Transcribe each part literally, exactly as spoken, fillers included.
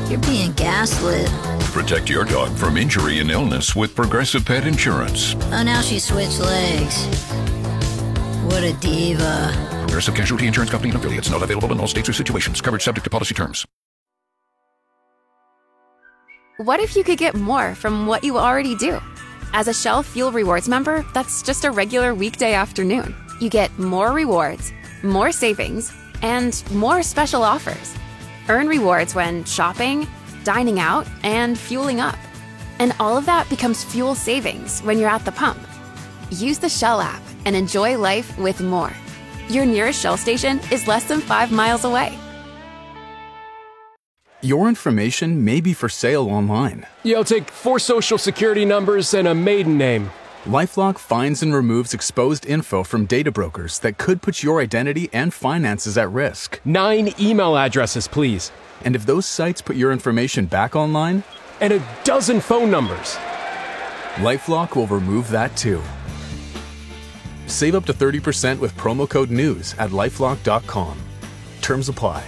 You're being gaslit. Protect your dog from injury and illness with Progressive Pet Insurance. Oh, now she switched legs. What a diva. Progressive Casualty Insurance Company and affiliates. Not available in all states or situations. Coverage subject to policy terms. What if you could get more from what you already do? As a Shell Fuel Rewards member, that's just a regular weekday afternoon. You get more rewards, more savings, and more special offers. Earn rewards when shopping, dining out, and fueling up. And all of that becomes fuel savings when you're at the pump. Use the Shell app and enjoy life with more. Your nearest Shell station is less than five miles away. Your information may be for sale online. Yeah, I'll take four social security numbers and a maiden name. LifeLock finds and removes exposed info from data brokers that could put your identity and finances at risk. Nine email addresses, please. And if those sites put your information back online? And a dozen phone numbers. LifeLock will remove that too. Save up to thirty percent with promo code NEWS at lifelock dot com. Terms apply.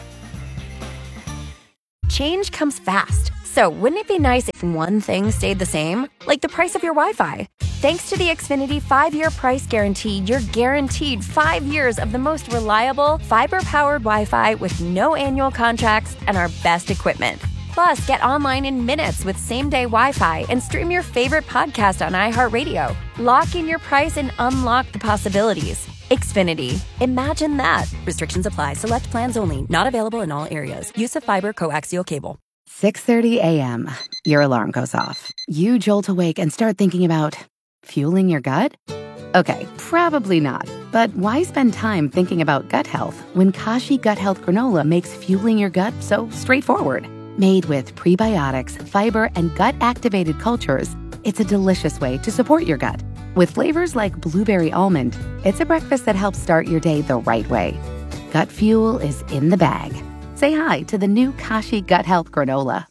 Change comes fast. So wouldn't it be nice if one thing stayed the same? Like the price of your Wi-Fi. Thanks to the Xfinity five-year price guarantee, you're guaranteed five years of the most reliable, fiber-powered Wi-Fi with no annual contracts and our best equipment. Plus, get online in minutes with same-day Wi-Fi and stream your favorite podcast on iHeartRadio. Lock in your price and unlock the possibilities. Xfinity. Imagine that. Restrictions apply. Select plans only. Not available in all areas. Use of fiber coaxial cable. six thirty a.m. Your alarm goes off. You jolt awake and start thinking about fueling your gut? Okay, probably not. But why spend time thinking about gut health when Kashi Gut Health Granola makes fueling your gut so straightforward? Made with prebiotics, fiber, and gut-activated cultures, it's a delicious way to support your gut. With flavors like blueberry almond, it's a breakfast that helps start your day the right way. Gut fuel is in the bag. Say hi to the new Kashi Gut Health Granola.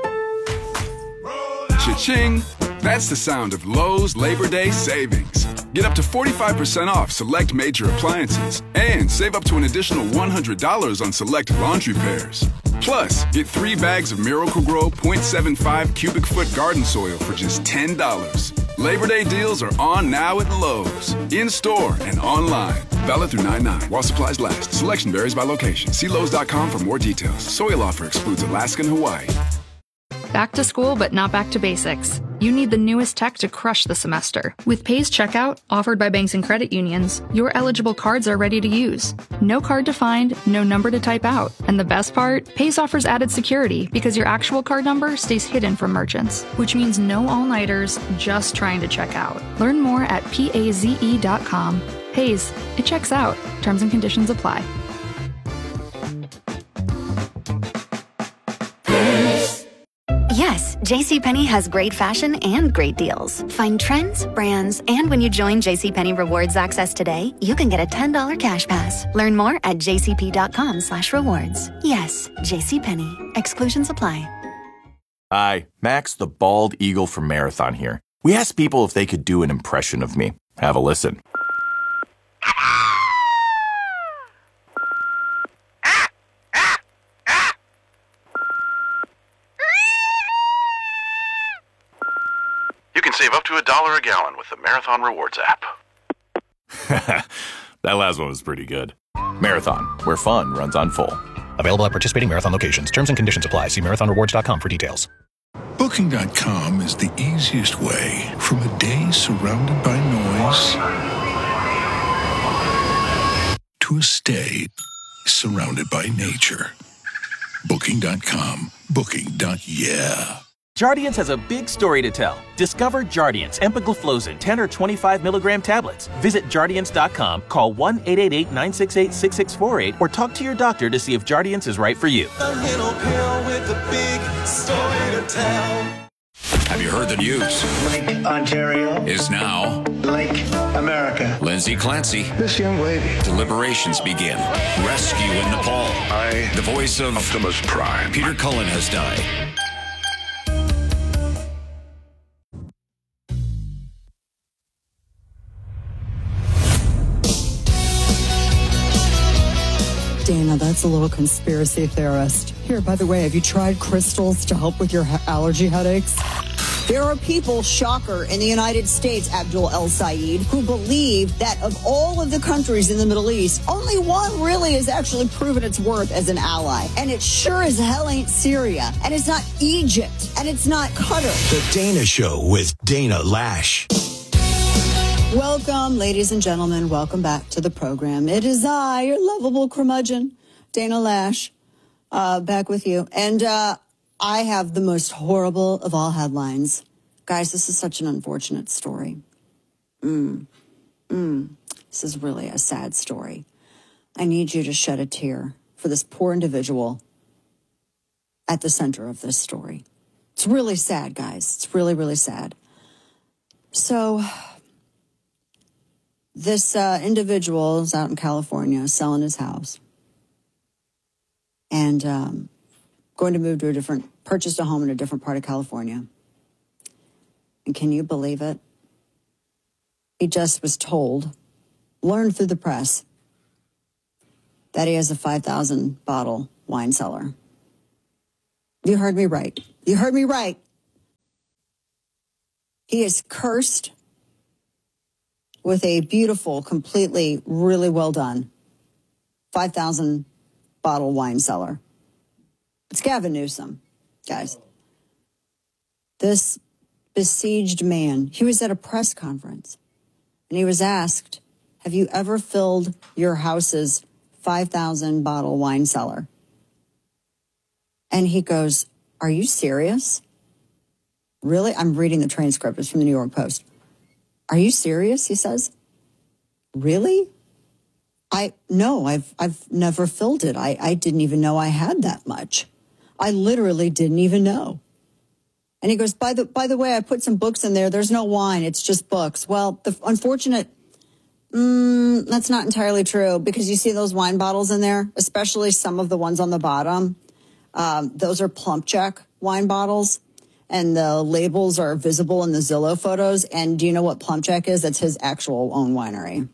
Cha-ching! That's the sound of Lowe's Labor Day savings. Get up to forty-five percent off select major appliances and save up to an additional one hundred dollars on select laundry pairs. Plus, get three bags of Miracle-Gro point seven five cubic foot garden soil for just ten dollars. Labor Day deals are on now at Lowe's. In-store and online. Valid through nine nine while supplies last. Selection varies by location. See Lowe's dot com for more details. Soil offer excludes Alaska and Hawaii. Back to school, but not back to basics. You need the newest tech to crush the semester. With Pays Checkout, offered by banks and credit unions, your eligible cards are ready to use. No card to find, no number to type out. And the best part? Pays offers added security because your actual card number stays hidden from merchants, which means no all-nighters just trying to check out. Learn more at paze dot com. Pays, it checks out. Terms and conditions apply. Yes, JCPenney has great fashion and great deals. Find trends, brands, and when you join JCPenney Rewards Access today, you can get a ten dollars cash pass. Learn more at jcp.com slash rewards. Yes, JCPenney. Exclusions apply. Hi, Max the Bald Eagle from Marathon here. We asked people if they could do an impression of me. Have a listen. You can save up to a dollar a gallon with the Marathon Rewards app. That last one was pretty good. Marathon, where fun runs on full. Available at participating Marathon locations. Terms and conditions apply. See marathon rewards dot com for details. Booking dot com is the easiest way from a day surrounded by noise to a stay surrounded by nature. Booking dot com. Booking. Yeah. Jardiance has a big story to tell. Discover Jardiance empagliflozin ten or twenty-five milligram tablets. Visit Jardiance dot com, call one eight eight eight, nine six eight, six six four eight, or talk to your doctor to see if Jardiance is right for you. A little pill with a big story to tell. Have you heard the news? Lake Ontario is now Lake America. Lindsay Clancy. This young lady. Deliberations begin. Rescue in Nepal. I, the voice of Optimus Prime. Peter Cullen has died. Dana that's a little conspiracy theorist. Here, by the way, have you tried crystals to help with your ha- allergy headaches? There are people, shocker, in the United States, Abdul El Sayed, who believe that of all of the countries in the Middle East, only one really has actually proven its worth as an ally. And it sure as hell ain't Syria. And it's not Egypt. And it's not Qatar. The Dana Show with Dana Lash. Welcome, ladies and gentlemen. Welcome back to the program. It is I, your lovable curmudgeon, Dana Lash, uh, back with you. And, uh, I have the most horrible of all headlines. Guys, this is such an unfortunate story. Mm. Mm. This is really a sad story. I need you to shed a tear for this poor individual at the center of this story. It's really sad, guys. It's really, really sad. So, this uh, individual is out in California selling his house. And, um... going to move to a different, purchased a home in a different part of California. And can you believe it? He just was told, learned through the press, that he has a five thousand bottle wine cellar. You heard me right. You heard me right. He is cursed with a beautiful, completely, really well done five thousand bottle wine cellar. It's Gavin Newsom, guys. This besieged man, he was at a press conference, and he was asked, have you ever filled your house's five thousand bottle wine cellar? And he goes, are you serious? Really? I'm reading the transcript. It's from the New York Post. Are you serious? He says. Really? I, no, I've, I've never filled it. I, I didn't even know I had that much. I literally didn't even know. And he goes, by the by the way, I put some books in there. There's no wine. It's just books. Well, the unfortunate, mm, that's not entirely true, because you see those wine bottles in there, especially some of the ones on the bottom. Um, those are Plump Check wine bottles, and the labels are visible in the Zillow photos. And do you know what Plump Check is? That's his actual own winery.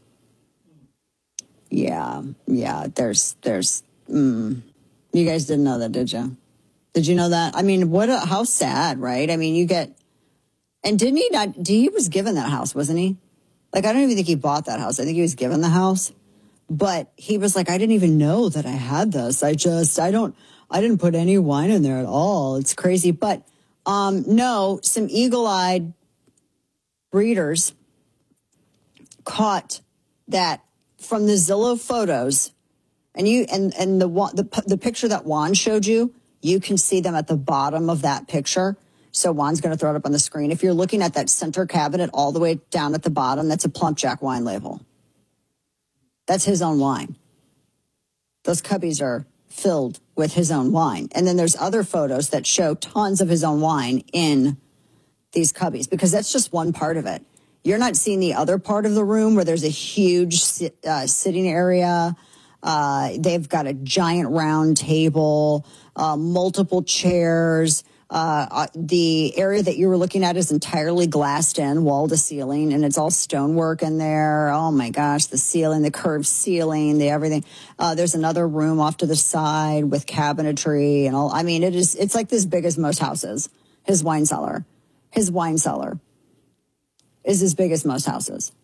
Yeah, yeah, there's, there's, mm, you guys didn't know that, did you? Did you know that? I mean, what a, how sad, right? I mean, you get, and didn't he not, he was given that house, wasn't he? Like, I don't even think he bought that house. I think he was given the house, but he was like, I didn't even know that I had this. I just, I don't, I didn't put any wine in there at all. It's crazy. But, um, no, some eagle-eyed breeders caught that from the Zillow photos, and you, and, and the, the, the picture that Juan showed you, you can see them at the bottom of that picture. So Juan's going to throw it up on the screen. If you're looking at that center cabinet all the way down at the bottom, that's a Plump Jack wine label. That's his own wine. Those cubbies are filled with his own wine. And then there's other photos that show tons of his own wine in these cubbies, because that's just one part of it. You're not seeing the other part of the room where there's a huge sit, uh, sitting area. Uh, they've got a giant round table, uh, multiple chairs. Uh, uh, the area that you were looking at is entirely glassed in, wall to ceiling, and it's all stonework in there. Oh my gosh, the ceiling, the curved ceiling, the everything. Uh, there's another room off to the side with cabinetry and all. I mean, it is, it's like as big as most houses. His wine cellar, his wine cellar is as big as most houses.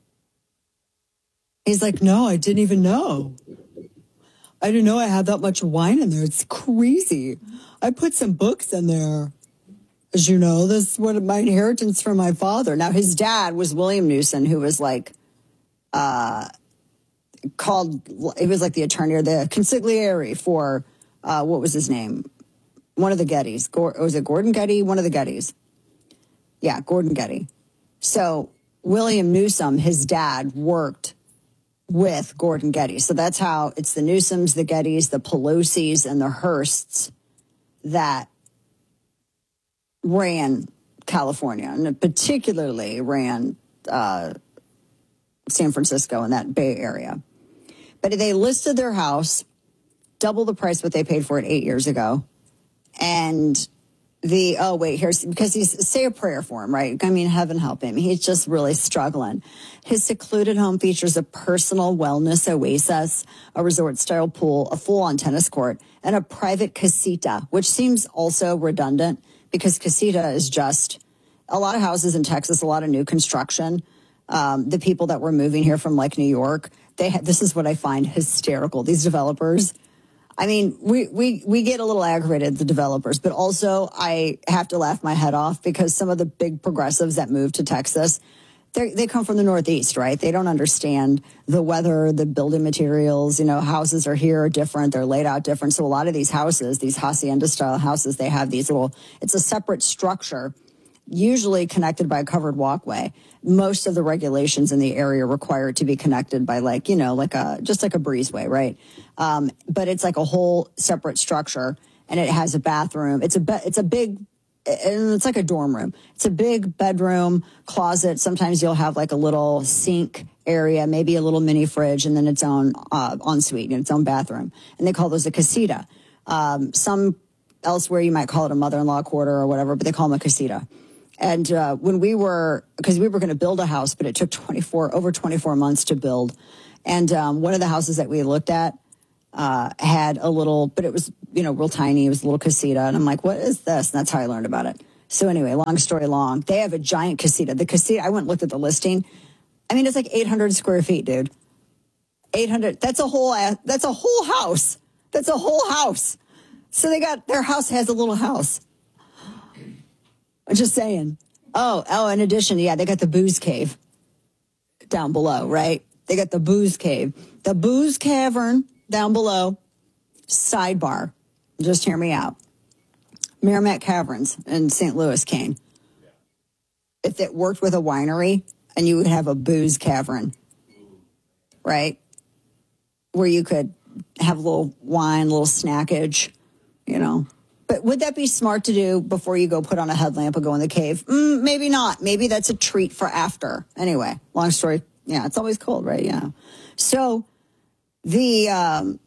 He's like, no, I didn't even know. I didn't know I had that much wine in there. It's crazy. I put some books in there. As you know, this is one of my inheritance from my father. Now, his dad was William Newsom, who was like, uh, called, it was like the attorney or the consigliere for, uh, what was his name? One of the Gettys. Was it Gordon Getty? One of the Gettys. Yeah, Gordon Getty. So William Newsom, his dad, worked with Gordon Getty. So that's how it's the Newsoms, the Gettys, the Pelosi's, and the Hearsts that ran California, and particularly ran uh, San Francisco and that Bay Area. But they listed their house, double the price what they paid for it eight years ago, and the, oh, wait, here's, because he's, say a prayer for him, right? I mean, heaven help him. He's just really struggling. His secluded home features a personal wellness oasis, a resort-style pool, a full-on tennis court, and a private casita, which seems also redundant because casita is just a lot of houses in Texas, a lot of new construction. Um, the people that were moving here from like New York, they ha- this is what I find hysterical. These developers, I mean, we, we, we get a little aggravated, the developers, but also I have to laugh my head off because some of the big progressives that move to Texas, they they come from the Northeast, right? They don't understand the weather, the building materials, you know, houses are here are different. They're laid out different. So a lot of these houses, these hacienda style houses, they have these little, it's a separate structure, usually connected by a covered walkway. Most of the regulations in the area require it to be connected by like, you know, like a, just like a breezeway, right? Um, but it's like a whole separate structure and it has a bathroom. It's a, be- it's a big, and it's like a dorm room. It's a big bedroom, closet. Sometimes you'll have like a little sink area, maybe a little mini fridge and then its own, uh, ensuite and its own bathroom. And they call those a casita. Um, some elsewhere you might call it a mother-in-law quarter or whatever, but they call them a casita. And uh, when we were, because we were going to build a house, but it took twenty-four, over twenty-four months to build. And um, one of the houses that we looked at uh, had a little, but it was, you know, real tiny. It was a little casita. And I'm like, what is this? And that's how I learned about it. So anyway, long story long, they have a giant casita. The casita, I went and looked at the listing. I mean, it's like eight hundred square feet, dude. eight hundred. That's a whole, that's a whole house. That's a whole house. So they got, their house has a little house. I'm just saying. Oh, oh, in addition, yeah, they got the booze cave down below, right? They got the booze cave. The booze cavern down below. Sidebar. Just hear me out. Merrimack Caverns in Saint Louis, Kane. If it worked with a winery and you would have a booze cavern, right? Where you could have a little wine, a little snackage, you know. But would that be smart to do before you go put on a headlamp or go in the cave? Mm, maybe not. Maybe that's a treat for after. Anyway, long story. Yeah, it's always cold, right? Yeah. So the um,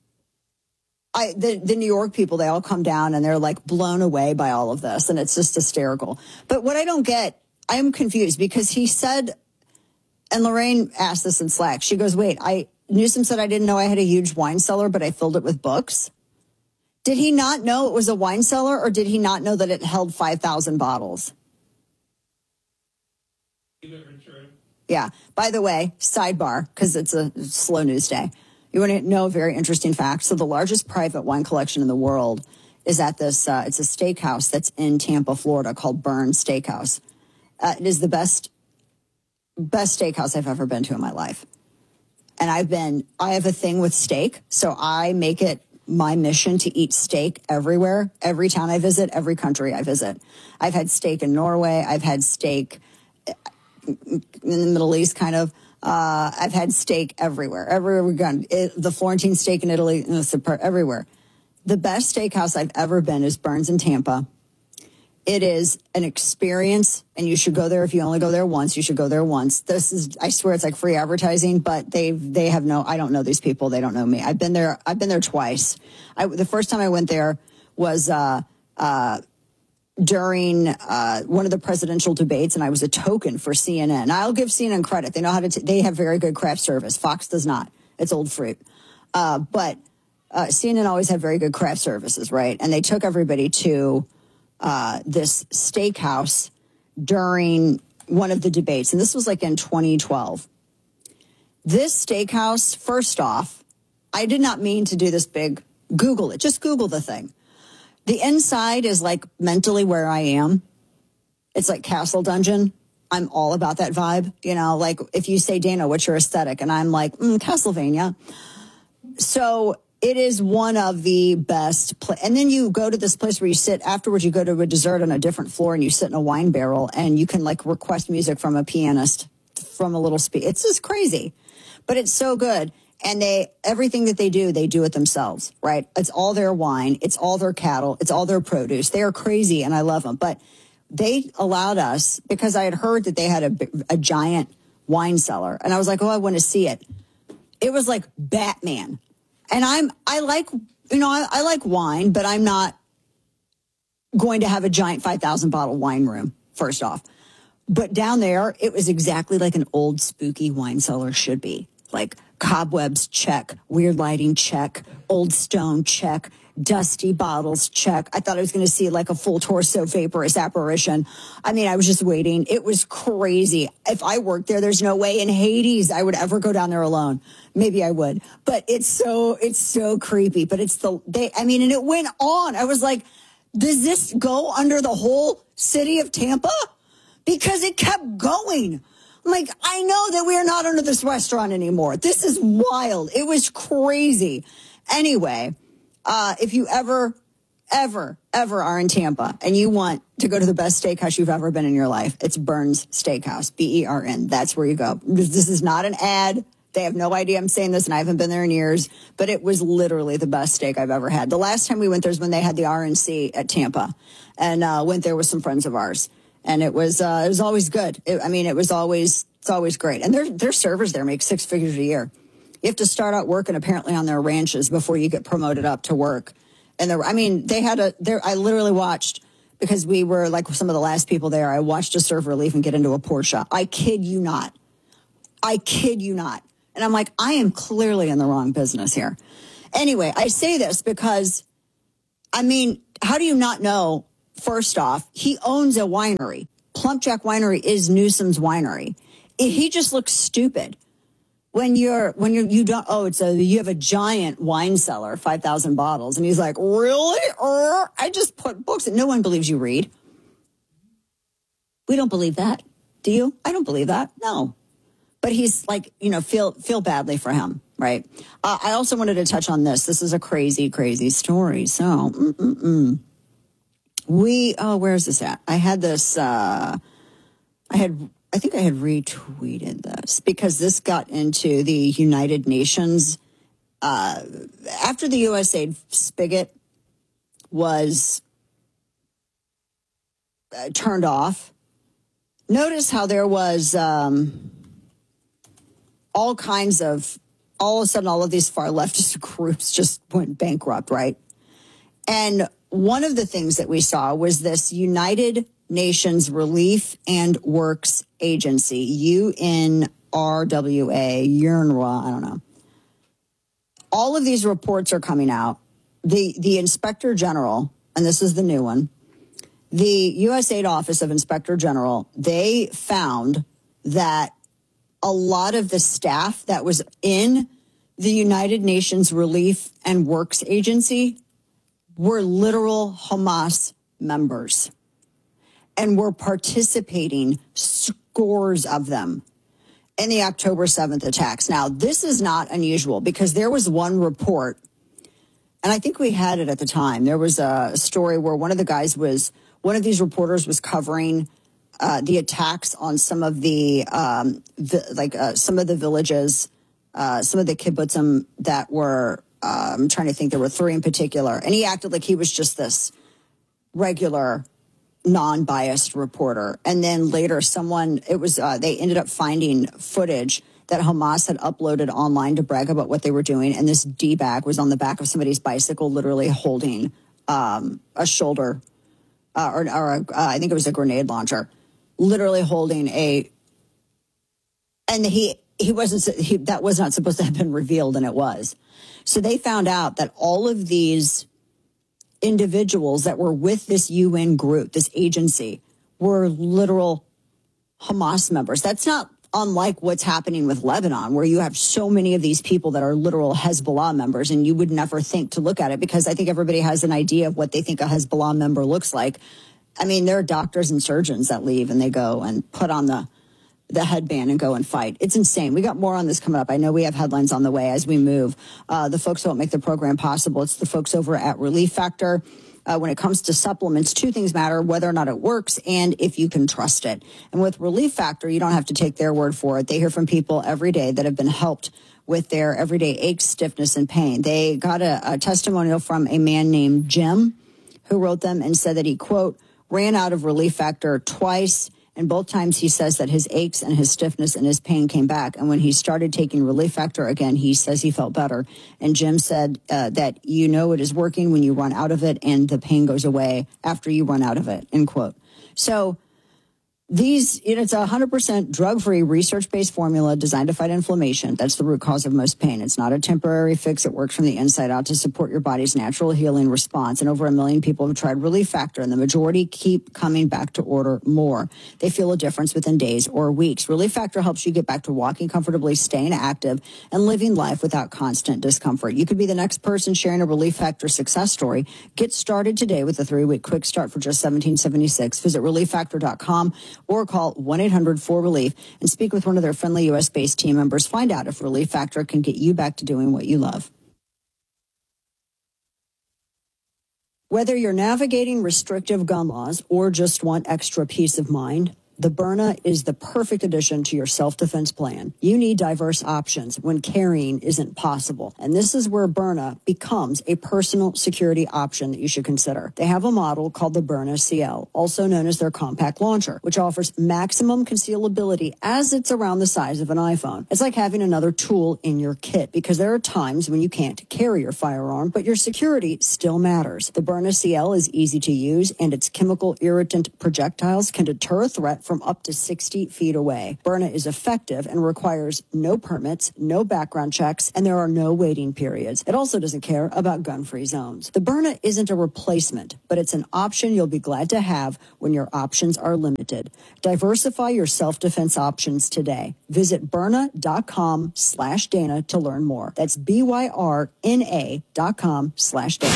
I the, the New York people, they all come down and they're like blown away by all of this. And it's just hysterical. But what I don't get, I'm confused because he said, and Lorraine asked this in Slack. She goes, wait, I Newsom said I didn't know I had a huge wine cellar, but I filled it with books. Did he not know it was a wine cellar, or did he not know that it held five thousand bottles? Yeah. By the way, sidebar, because it's a slow news day. You want to know a very interesting fact? So the largest private wine collection in the world is at this, uh, it's a steakhouse that's in Tampa, Florida called Burns Steakhouse. Uh, it is the best, best steakhouse I've ever been to in my life. And I've been, I have a thing with steak, so I make it my mission to eat steak everywhere, every town I visit, every country I visit. I've had steak in Norway. I've had steak in the Middle East, kind of. Uh, I've had steak everywhere, everywhere we've gone. It, the Florentine steak in Italy, everywhere. The best steakhouse I've ever been is Burns in Tampa. It is an experience, and you should go there. If you only go there once, you should go there once. This is, I swear it's like free advertising, but they they have no, I don't know these people. They don't know me. I've been there. I've been there twice. I, the first time I went there was uh, uh, during uh, one of the presidential debates, and I was a token for C N N. I'll give C N N credit. They know how to, t- they have very good craft service. Fox does not. It's old fruit. Uh, but uh, C N N always had very good craft services, right? And they took everybody to Uh, this steakhouse during one of the debates. And this was like in twenty twelve. This steakhouse, first off, I did not mean to do this big, Google it. Just Google the thing. The inside is like mentally where I am. It's like Castle Dungeon. I'm all about that vibe. You know, like if you say, Dana, what's your aesthetic? And I'm like, mm, Castlevania. So it is one of the best. Pla- and then you go to this place where you sit afterwards. You go to a dessert on a different floor and you sit in a wine barrel and you can like request music from a pianist from a little speak. It's just crazy, but it's so good. And they, everything that they do, they do it themselves, right? It's all their wine. It's all their cattle. It's all their produce. They are crazy and I love them. But they allowed us, because I had heard that they had a, a giant wine cellar. And I was like, oh, I want to see it. It was like Batman. And I'm, I like, you know, I, I like wine, but I'm not, going to have a giant five thousand bottle wine room, first off. But down there, it was exactly like an old spooky wine cellar should be. Like cobwebs, check. Weird lighting, check. Old stone, check. Dusty bottles, check. I thought I was going to see like a full torso vaporous apparition. I mean, I was just waiting. It was crazy. If I worked there, there's no way in Hades I would ever go down there alone. Maybe I would. But it's so, it's so creepy. But it's the, they, I mean, and it went on. I was like, does this go under the whole city of Tampa? Because it kept going. I'm like, I know that we are not under this restaurant anymore. This is wild. It was crazy. Anyway, uh, if you ever, ever, ever are in Tampa and you want to go to the best steakhouse you've ever been in your life, it's Bern's Steakhouse, B E R N. That's where you go. This is not an ad. They have no idea I'm saying this, and I haven't been there in years, but it was literally the best steak I've ever had. The last time we went there was when they had the R N C at Tampa, and uh, went there with some friends of ours. And it was uh, it was always good. It, I mean, it was always it's always great. And their their servers there make six figures a year. You have to start out working apparently on their ranches before you get promoted up to work. And there, I mean, they had a there. I literally watched because we were like some of the last people there. I watched a server leave and get into a Porsche. I kid you not. I kid you not. And I'm like, I am clearly in the wrong business here. Anyway, I say this because, I mean, how do you not know? First off, he owns a winery. Plumpjack Winery is Newsom's winery. He just looks stupid when you're when you're you don't. Oh, it's a you have a giant wine cellar, five thousand bottles, and he's like, really? Uh, I just put books. No one believes you read. We don't believe that. Do you? I don't believe that. No. But he's like, you know, feel feel badly for him, right? Uh, I also wanted to touch on this. This is a crazy, crazy story. So, mm-mm-mm. we, oh, where's this at? I had this, uh, I had, I think I had retweeted this because this got into the United Nations. Uh, after the U S A I D spigot was uh, turned off, notice how there was, um, all kinds of, all of a sudden, all of these far leftist groups just went bankrupt, right? And one of the things that we saw was this United Nations Relief and Works Agency, U N R W A, UNRWA, I don't know. All of these reports are coming out. The, the Inspector General, and this is the new one, the U S A I D Office of Inspector General, they found that a lot of the staff that was in the United Nations Relief and Works Agency were literal Hamas members and were participating, scores of them, in the October seventh attacks. Now, this is not unusual because there was one report, and I think we had it at the time. There was a story where one of the guys was, one of these reporters was covering Uh, the attacks on some of the, um, the like uh, some of the villages, uh, some of the kibbutzim that were, uh, I'm trying to think, there were three in particular. And he acted like he was just this regular, non-biased reporter. And then later someone, it was, uh, they ended up finding footage that Hamas had uploaded online to brag about what they were doing. And this D-bag was on the back of somebody's bicycle, literally holding um, a shoulder, uh, or, or a, uh, I think it was a grenade launcher. Literally holding a, and he he wasn't he, that was not supposed to have been revealed, and it was. So they found out that all of these individuals that were with this U N group, this agency, were literal Hamas members. That's not unlike what's happening with Lebanon, where you have so many of these people that are literal Hezbollah members, and you would never think to look at it because I think everybody has an idea of what they think a Hezbollah member looks like. I mean, there are doctors and surgeons that leave and they go and put on the the headband and go and fight. It's insane. We got more on this coming up. I know we have headlines on the way as we move. Uh, the folks who don't make the program possible, it's the folks over at Relief Factor. Uh, when it comes to supplements, two things matter, whether or not it works and if you can trust it. And with Relief Factor, you don't have to take their word for it. They hear from people every day that have been helped with their everyday aches, stiffness, and pain. They got a, a testimonial from a man named Jim who wrote them and said that he, quote, ran out of Relief Factor twice And both times he says that his aches and his stiffness and his pain came back. And when he started taking Relief Factor again, he says he felt better. And Jim said uh, that you know it is working when you run out of it and the pain goes away after you run out of it, end quote. So these, it's a one hundred percent drug-free, research-based formula designed to fight inflammation. That's the root cause of most pain. It's not a temporary fix. It works from the inside out to support your body's natural healing response. And over a million people have tried Relief Factor, and the majority keep coming back to order more. They feel a difference within days or weeks. Relief Factor helps you get back to walking comfortably, staying active, and living life without constant discomfort. You could be the next person sharing a Relief Factor success story. Get started today with a three-week quick start for just seventeen seventy-six. Visit relief factor dot com. or call one eight hundred four relief and speak with one of their friendly U S-based team members. Find out if Relief Factor can get you back to doing what you love. Whether you're navigating restrictive gun laws or just want extra peace of mind, the Byrna is the perfect addition to your self-defense plan. You need diverse options when carrying isn't possible. And this is where Byrna becomes a personal security option that you should consider. They have a model called the Byrna C L, also known as their compact launcher, which offers maximum concealability as it's around the size of an iPhone. It's like having another tool in your kit because there are times when you can't carry your firearm, but your security still matters. The Byrna C L is easy to use, and its chemical irritant projectiles can deter a threat from up to sixty feet away. Byrna is effective and requires no permits, no background checks, and there are no waiting periods. It also doesn't care about gun-free zones. The Byrna isn't a replacement, but it's an option you'll be glad to have when your options are limited. Diversify your self-defense options today. Visit Byrna.com slash Dana to learn more. That's B-Y-R-N-A dot com slash Dana.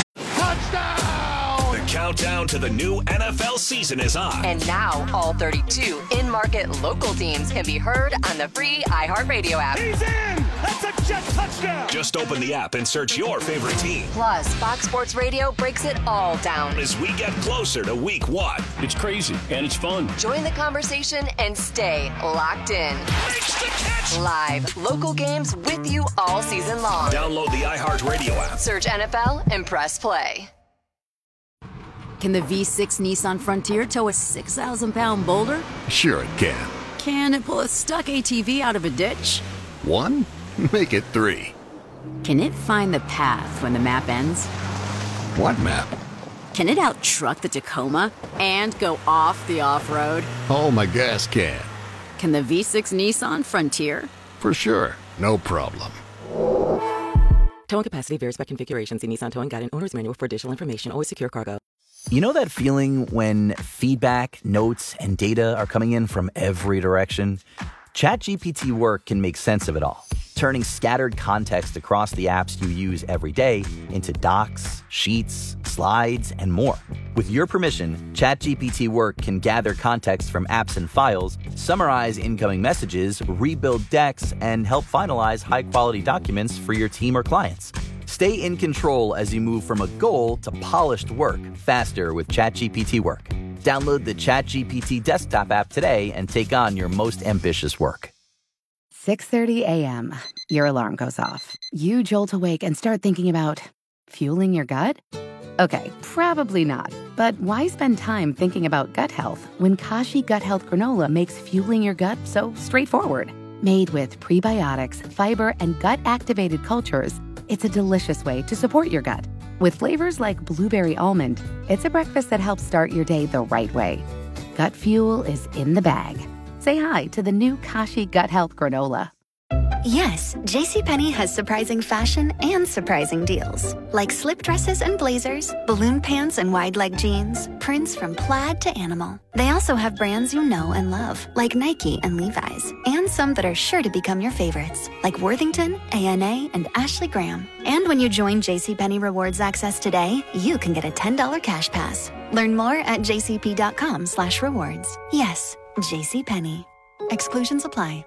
Countdown to the new N F L season is on. And now all thirty-two in-market local teams can be heard on the free iHeartRadio app. He's in! That's a jet touchdown! Just open the app and search your favorite team. Plus, Fox Sports Radio breaks it all down as we get closer to week one. It's crazy and it's fun. Join the conversation and stay locked in. Makes the catch! Live, local games with you all season long. Download the iHeartRadio app. Search N F L and press play. Can the V six Nissan Frontier tow a six thousand pound boulder? Sure it can. Can it pull a stuck A T V out of a ditch? One? Make it three. Can it find the path when the map ends? What map? Can it out-truck the Tacoma and go off the off-road? Oh, my gas can. Can the V six Nissan Frontier? For sure. No problem. Towing capacity varies by configuration. See Nissan Towing Guide and Owner's Manual for additional information. Always secure cargo. You know that feeling when feedback, notes, and data are coming in from every direction? ChatGPT Work can make sense of it all, turning scattered context across the apps you use every day into docs, sheets, slides, and more. With your permission, ChatGPT Work can gather context from apps and files, summarize incoming messages, rebuild decks, and help finalize high-quality documents for your team or clients. Stay in control as you move from a goal to polished work faster with ChatGPT Work. Download the ChatGPT desktop app today and take on your most ambitious work. six thirty a.m. Your alarm goes off. You jolt awake and start thinking about fueling your gut? Okay, probably not. But why spend time thinking about gut health when Kashi Gut Health Granola makes fueling your gut so straightforward? Made with prebiotics, fiber, and gut-activated cultures, it's a delicious way to support your gut. With flavors like blueberry almond, it's a breakfast that helps start your day the right way. Gut fuel is in the bag. Say hi to the new Kashi Gut Health Granola. Yes, JCPenney has surprising fashion and surprising deals. Like slip dresses and blazers, balloon pants and wide leg jeans, prints from plaid to animal. They also have brands you know and love, like Nike and Levi's, and some that are sure to become your favorites, like Worthington, A N A, and Ashley Graham. And when you join JCPenney Rewards Access today, you can get a ten dollars cash pass. Learn more at jcp.com slash rewards. Yes, JCPenney. Exclusions apply.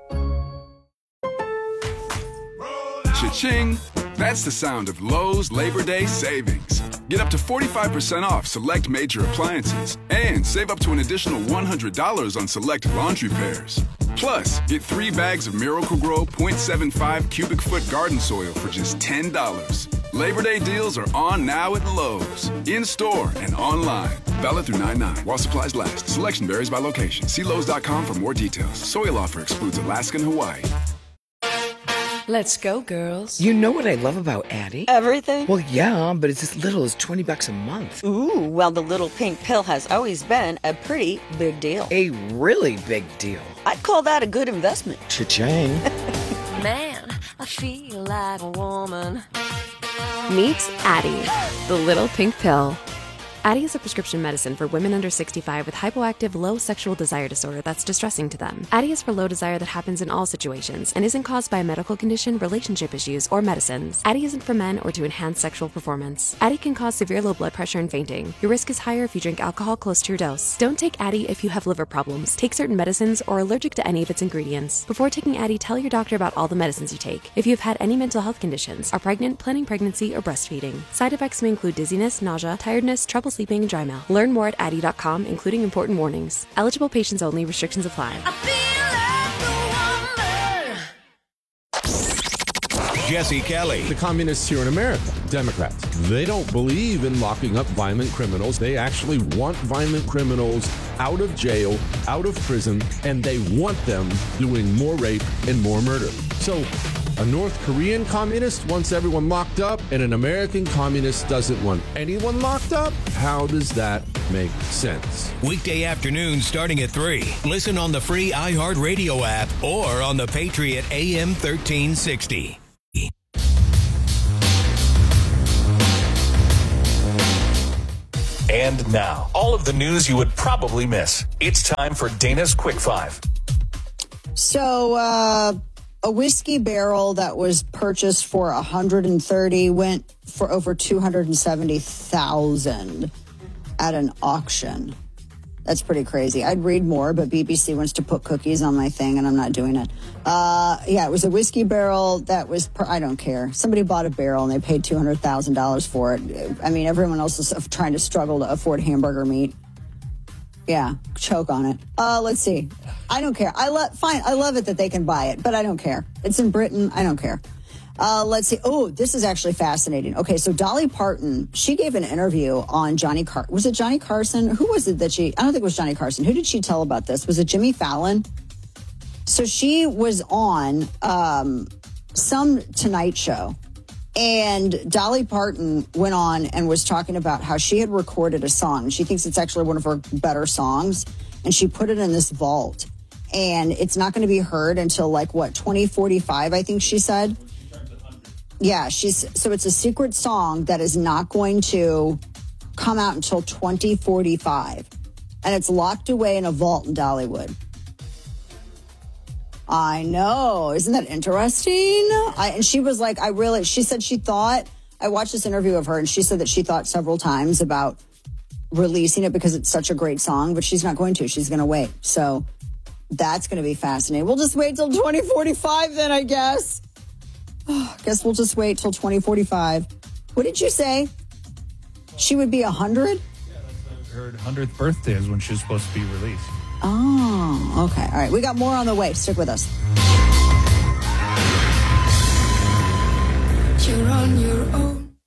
Cha-ching! That's the sound of Lowe's Labor Day savings. Get up to forty-five percent off select major appliances and save up to an additional one hundred dollars on select laundry pairs. Plus, get three bags of Miracle-Gro point seven five cubic foot garden soil for just ten dollars. Labor Day deals are on now at Lowe's. In-store and online. Valid through nine nine while supplies last. Selection varies by location. See Lowe's dot com for more details. Soil offer excludes Alaska and Hawaii. Let's go, girls. You know what I love about Addie? Everything? Well, yeah, but it's as little as twenty bucks a month. Ooh, well, the little pink pill has always been a pretty big deal. A really big deal. I'd call that a good investment. Cha-ching. Man, I feel like a woman. Meet Addie, the little pink pill. Addie is a prescription medicine for women under sixty-five with hypoactive low sexual desire disorder that's distressing to them. Addie is for low desire that happens in all situations and isn't caused by a medical condition, relationship issues, or medicines. Addie isn't for men or to enhance sexual performance. Addie can cause severe low blood pressure and fainting. Your risk is higher if you drink alcohol close to your dose. Don't take Addie if you have liver problems, take certain medicines, or are allergic to any of its ingredients. Before taking Addie, tell your doctor about all the medicines you take. If you've had any mental health conditions, are pregnant, planning pregnancy, or breastfeeding. Side effects may include dizziness, nausea, tiredness, trouble sleeping, and dry mouth. Learn more at Addie dot com, including important warnings. Eligible patients only. Restrictions apply. Jesse Kelly. The communists here in America, Democrats, they don't believe in locking up violent criminals. They actually want violent criminals out of jail, out of prison, and they want them doing more rape and more murder. So a North Korean communist wants everyone locked up, and an American communist doesn't want anyone locked up? How does that make sense? Weekday afternoon starting at three. Listen on the free iHeartRadio app or on the Patriot A M thirteen sixty. And now, all of the news you would probably miss. It's time for Dana's Quick Five. So, uh, a whiskey barrel that was purchased for one hundred thirty went for over two hundred seventy thousand at an auction. That's pretty crazy. I'd read more, but B B C wants to put cookies on my thing, and I'm not doing it. Uh, yeah, it was a whiskey barrel that was, per, I don't care. Somebody bought a barrel, and they paid two hundred thousand dollars for it. I mean, everyone else is trying to struggle to afford hamburger meat. Yeah, choke on it. Uh, let's see. I don't care. I love, fine, I love it that they can buy it, but I don't care. It's in Britain. I don't care. Uh, let's see. Oh, this is actually fascinating. Okay, so Dolly Parton, she gave an interview on Johnny Carson. Was it Johnny Carson? Who was it that she, I don't think it was Johnny Carson. Who did she tell about this? Was it Jimmy Fallon? So she was on um, some Tonight Show, and Dolly Parton went on and was talking about how she had recorded a song. She thinks it's actually one of her better songs, and she put it in this vault. And it's not going to be heard until like, what, twenty forty-five, I think she said? Yeah, she's so it's a secret song that is not going to come out until twenty forty-five. And it's locked away in a vault in Dollywood. I know. Isn't that interesting? I, and she was like, I really, she said she thought, I watched this interview of her, and she said that she thought several times about releasing it because it's such a great song, but she's not going to. She's going to wait. So that's going to be fascinating. We'll just wait till twenty forty-five then, I guess. Oh, guess we'll just wait till twenty forty-five. What did you say? She would be one hundred? Her hundredth birthday is when she's supposed to be released. Oh, okay. All right. We got more on the way. Stick with us. You're on your own.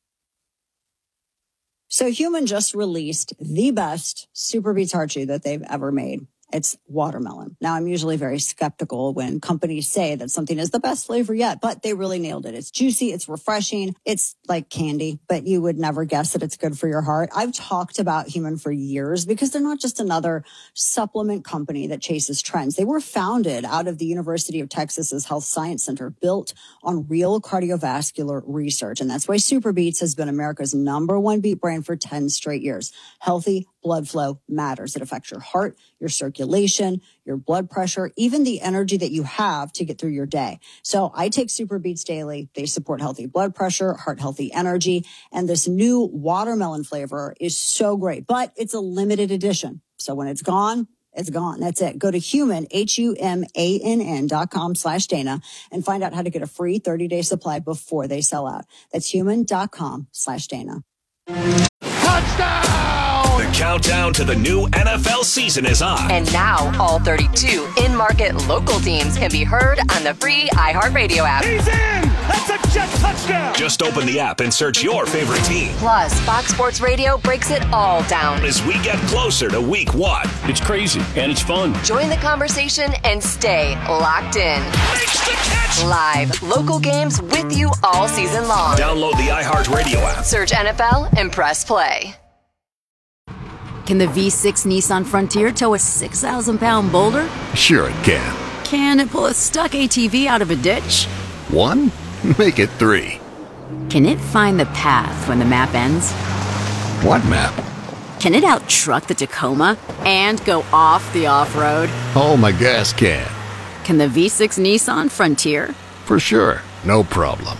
So Human just released the best Super Beats Heart Chew that they've ever made. It's watermelon. Now, I'm usually very skeptical when companies say that something is the best flavor yet, but they really nailed it. It's juicy. It's refreshing. It's like candy, but you would never guess that it's good for your heart. I've talked about Human for years because they're not just another supplement company that chases trends. They were founded out of the University of Texas's Health Science Center, built on real cardiovascular research. And that's why Super Beats has been America's number one beat brand for ten straight years. Healthy blood flow matters. It affects your heart, your circulation, your blood pressure, even the energy that you have to get through your day. So I take Super Beats daily. They support healthy blood pressure, heart healthy energy. And this new watermelon flavor is so great, but it's a limited edition. So when it's gone, it's gone. That's it. Go to Human, H U M A N N dot com slash Dana and find out how to get a free thirty day supply before they sell out. That's human dot com slash Dana. Touchdown! The countdown to the new N F L season is on. And now all thirty-two in-market local teams can be heard on the free iHeartRadio app. He's in! That's a Jet touchdown. Just open the app and search your favorite team. Plus, Fox Sports Radio breaks it all down as we get closer to week one. It's crazy and it's fun. Join the conversation and stay locked in. Makes the catch. Live, local games with you all season long. Download the iHeartRadio app. Search N F L and press play. Can the V six Nissan Frontier tow a six thousand pound boulder? Sure it can. Can it pull a stuck A T V out of a ditch? One? Make it three. Can it find the path when the map ends? What map? Can it out-truck the Tacoma and go off the off-road? Oh, my gas can. Can the V six Nissan Frontier? For sure. No problem.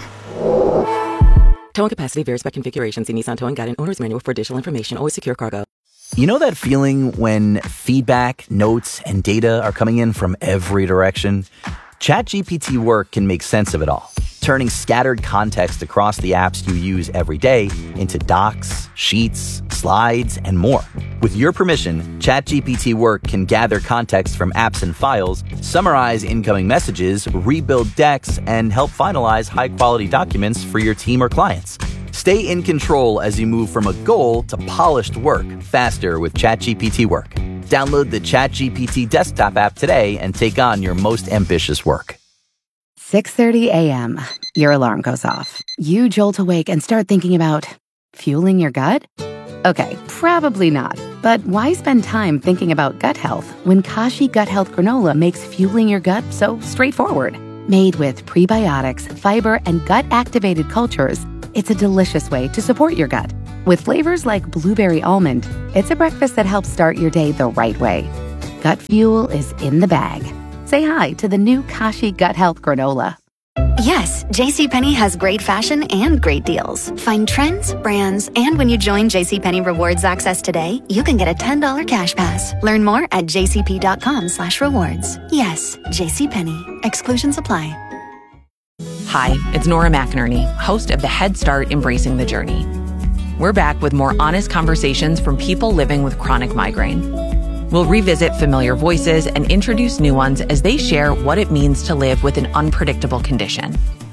Towing capacity varies by configuration. See Nissan Towing Guide and Owner's Manual for additional information. Always secure cargo. You know that feeling when feedback, notes, and data are coming in from every direction? ChatGPT Work can make sense of it all, turning scattered context across the apps you use every day into docs, sheets, slides, and more. With your permission, ChatGPT Work can gather context from apps and files, summarize incoming messages, rebuild decks, and help finalize high-quality documents for your team or clients. Stay in control as you move from a goal to polished work faster with ChatGPT Work. Download the ChatGPT desktop app today and take on your most ambitious work. six thirty a.m. Your alarm goes off. You jolt awake and start thinking about fueling your gut? Okay, probably not. But why spend time thinking about gut health when Kashi Gut Health Granola makes fueling your gut so straightforward? Made with prebiotics, fiber, and gut-activated cultures, it's a delicious way to support your gut. With flavors like blueberry almond, it's a breakfast that helps start your day the right way. Gut fuel is in the bag. Say hi to the new Kashi Gut Health Granola. Yes, JCPenney has great fashion and great deals. Find trends, brands, and when you join JCPenney Rewards Access today, you can get a ten dollars cash pass. Learn more at jcp.com slash rewards. Yes, JCPenney. Exclusions apply. Hi, it's Nora McInerney, host of the Head Start Embracing the Journey. We're back with more honest conversations from people living with chronic migraine. We'll revisit familiar voices and introduce new ones as they share what it means to live with an unpredictable condition.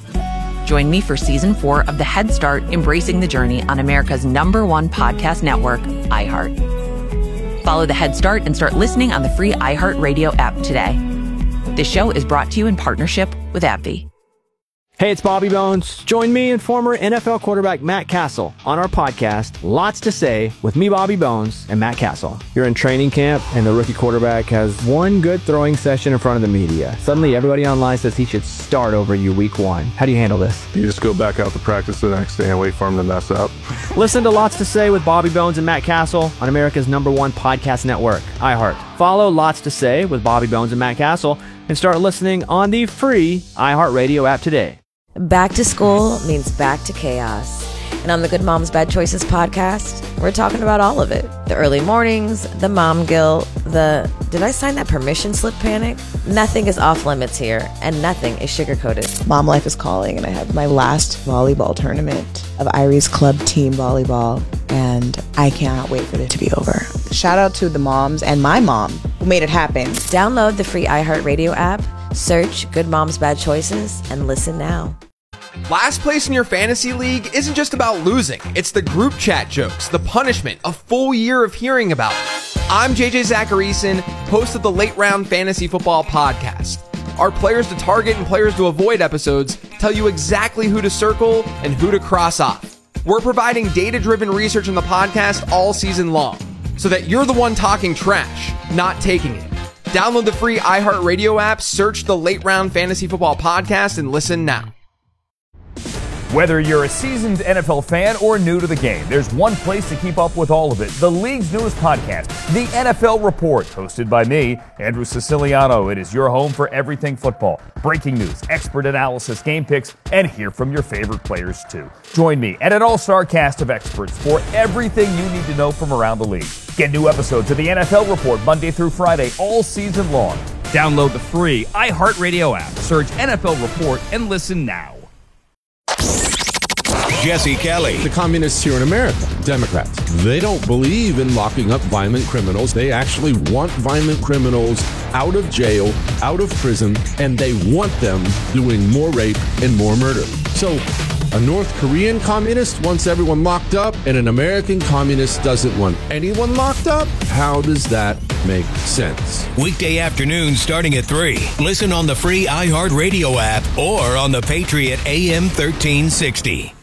Join me for season four of the Head Start Embracing the Journey on America's number one podcast network, iHeart. Follow the Head Start and start listening on the free iHeartRadio app today. This show is brought to you in partnership with AbbVie. Hey, it's Bobby Bones. Join me and former N F L quarterback Matt Castle on our podcast, Lots to Say, with me, Bobby Bones, and Matt Castle. You're in training camp, and the rookie quarterback has one good throwing session in front of the media. Suddenly, everybody online says he should start over you week one. How do you handle this? You just go back out to practice the next day and wait for him to mess up. Listen to Lots to Say with Bobby Bones and Matt Castle on America's number one podcast network, iHeart. Follow Lots to Say with Bobby Bones and Matt Castle and start listening on the free iHeartRadio app today. Back to school means back to chaos. And on the Good Moms Bad Choices podcast, we're talking about all of it. The early mornings, the mom guilt, the did I sign that permission slip panic? Nothing is off limits here, and nothing is sugar-coated. Mom life is calling, and I have my last volleyball tournament of Irie's Club Team Volleyball, and I cannot wait for it to be over. Shout out to the moms and my mom who made it happen. Download the free iHeartRadio app, search Good Moms Bad Choices, and listen now. Last place in your fantasy league isn't just about losing. It's the group chat jokes, the punishment, a full year of hearing about it. I'm J J Zacharyson, host of the Late Round Fantasy Football Podcast. Our players to target and players to avoid episodes tell you exactly who to circle and who to cross off. We're providing data-driven research in the podcast all season long, so that you're the one talking trash, not taking it. Download the free iHeartRadio app, search the Late Round Fantasy Football Podcast, and listen now. Whether you're a seasoned N F L fan or new to the game, there's one place to keep up with all of it. The league's newest podcast, The N F L Report, hosted by me, Andrew Siciliano. It is your home for everything football. Breaking news, expert analysis, game picks, and hear from your favorite players too. Join me and an all-star cast of experts for everything you need to know from around the league. Get new episodes of The N F L Report Monday through Friday all season long. Download the free iHeartRadio app, search N F L Report, and listen now. Jesse Kelly. The communists here in America, Democrats, they don't believe in locking up violent criminals. They actually want violent criminals out of jail, out of prison, and they want them doing more rape and more murder. So a North Korean communist wants everyone locked up, and an American communist doesn't want anyone locked up? How does that make sense? Weekday afternoons starting at three. Listen on the free iHeartRadio app or on the Patriot A M thirteen sixty.